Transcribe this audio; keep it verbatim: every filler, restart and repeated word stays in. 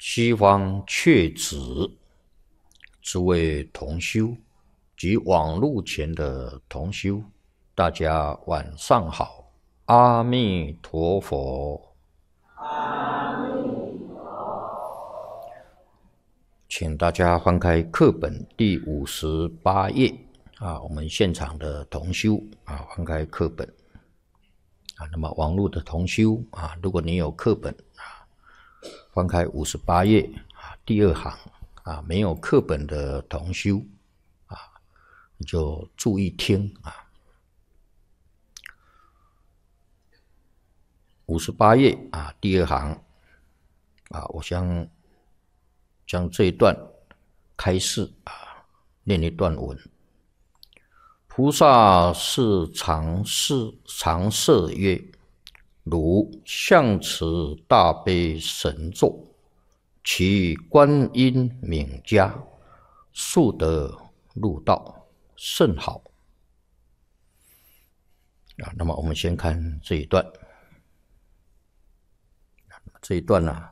西方确子诸位同修及网络前的同修，大家晚上好，阿弥陀佛。 阿弥陀佛。 请大家翻开课本第五十八页啊，我们现场的同修啊，翻开课本啊。那么网络的同修啊，如果你有课本啊，翻开五十八页啊，第二行啊，没有课本的同修啊，你就注意听啊。五十八页啊，第二行啊，我将将这一段开示啊，念一段文。菩萨是常是常设曰：如象持大悲神咒，其观音名家，速得入道，甚好。啊，那么我们先看这一段。这一段呢、啊，